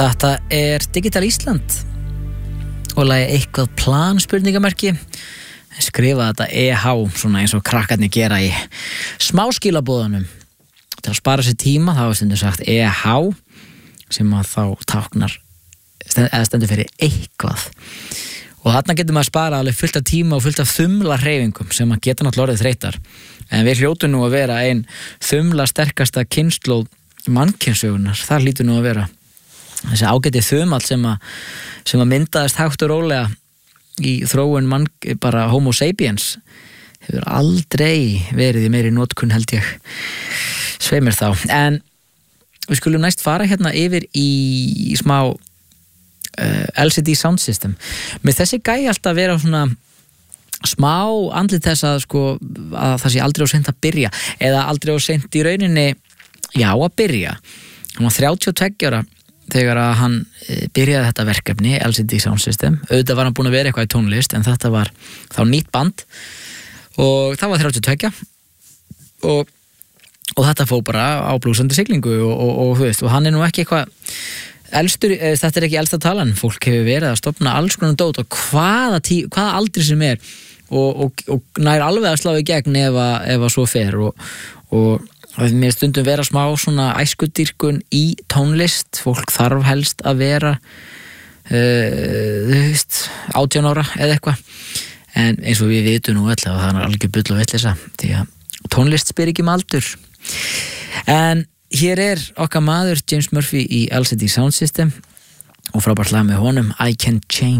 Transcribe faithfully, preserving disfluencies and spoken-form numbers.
Þetta er Digital Ísland og lagi eitthvað plan spurningamerki. Skrifa þetta E H svona eins og krakkarnir gera í smáskilabóðunum. Til að spara sér tíma þá er stundum sagt E H sem að þá táknar eða stendur fyrir eitthvað. Og þarna getur maður að spara alveg fullt af tíma og fullt af þumla hreyfingum sem að geta náttúrulega orðið þreytar. En við hljótum nú að vera ein þumla sterkasta kynslóð mannkynssögunar. Það hlýtur nú að vera þessi ágæti þumall sem að, sem að myndaðist hægt og rólega í þróun mann, bara Homo sapiens hefur aldrei verið í meiri notkun held ég. Svei mér þá. En við skulum næst fara hérna yfir í, í smá uh, L C D sound system. Með þessi gæi alltaf vera svona smá andlit þess að sko að það sé aldrei á seint að byrja eða aldrei á seint í rauninni já að byrja. Hann var þrjátíu og tveggja ára þegar að hann byrjaði þetta verkefni L C D sound system. Auðvitað var hann búin að vera eitthvað í tónlist en þetta var þá nýtt band og það var þrjátíu og tveggja og, og þetta fór bara á blúsandi siglingu og, og, og, og, veist, og hann er nú ekki eitthvað elstur, þetta er ekki elsta talan, fólk hefur verið að stofna alls konar dót og hvaða, tí, hvaða aldri sem er og, og, og nær alveg að slá í gegn ef að, ef að svo fer og, og mér stundum vera smá svona æskudýrkun í tónlist, fólk þarf helst að vera uh, þú veist, átján ára eða eitthvað, en eins og við vitum nú alltaf að það er alveg bull og vitleysa því að tónlist spyr ekki um aldur. En hér er okkar maður James Murphy í L C D Sound System og frábært lag með honum I Can Change.